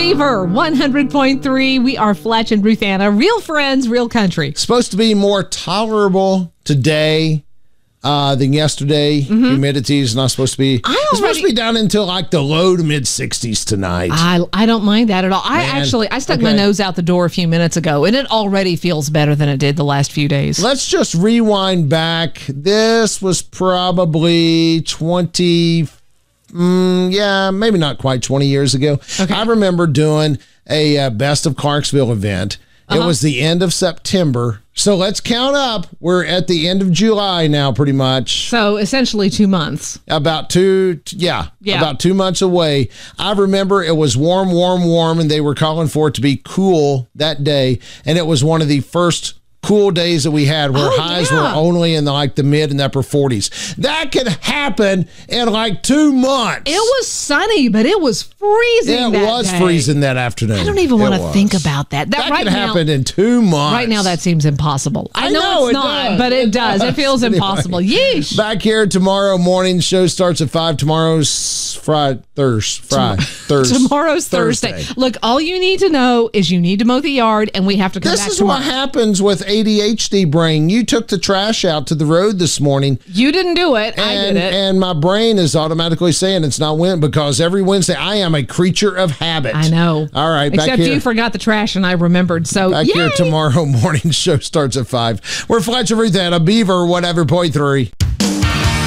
Beaver 100.3. We are Fletch and Ruth Anna. Real friends, real country. Supposed to be more tolerable today than yesterday. Humidity is not supposed to be. It's supposed to be down into like the low to mid 60s tonight. I don't mind that at all. I stuck my nose out the door a few minutes ago, and it already feels better than it did the last few days. Let's just rewind back. This was probably 20, maybe not quite 20 years ago. Okay. I remember doing a Best of Clarksville event. It was the end of September. So let's count up. We're at the end of July now, pretty much. So essentially 2 months. About 2 months away. I remember it was warm, and they were calling for it to be cool that day. And it was one of the first cool days that we had where highs were only in the mid and upper 40s. That could happen in like 2 months. It was sunny, but it was freezing. It was freezing that afternoon. I don't even want to think about that. That could happen in 2 months. Right now, that seems impossible. I know it's not, but it does. It feels impossible. Yeesh. Back here tomorrow morning. Show starts at 5. Tomorrow's Thursday. Tomorrow's Thursday. Look, all you need to know is you need to mow the yard, and we have to come back tomorrow. This is what happens with ADHD brain. You took the trash out to the road this morning. You didn't do it. I did it. And my brain is automatically saying it's not Wednesday because every Wednesday I am a creature of habit. I know. All right. Except you forgot the trash and I remembered. So back here tomorrow morning. Show starts at 5. We're Fletcher Ruth Anna, Beaver 100.3.